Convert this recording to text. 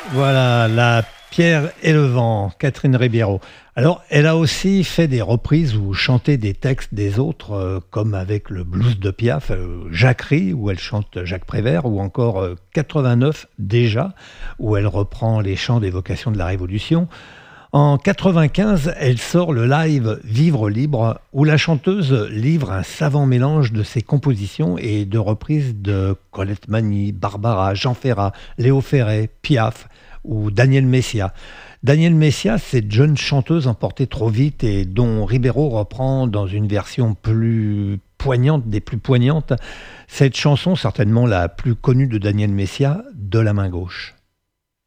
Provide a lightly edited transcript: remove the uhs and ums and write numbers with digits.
Voilà, la pierre et le vent, Catherine Ribeiro. Alors, elle a aussi fait des reprises ou chanté des textes des autres, comme avec le blues de Piaf, Jacquerie, où elle chante Jacques Prévert, ou encore 89 déjà, où elle reprend les chants d'évocation de la Révolution. En 95, elle sort le live Vivre libre, où la chanteuse livre un savant mélange de ses compositions et de reprises de Colette Mani, Barbara, Jean Ferrat, Léo Ferré, Piaf ou Daniel Messia. Daniel Messia, cette jeune chanteuse emportée trop vite et dont Ribeiro reprend dans une version plus poignante, des plus poignantes, cette chanson certainement la plus connue de Daniel Messia, De la main gauche.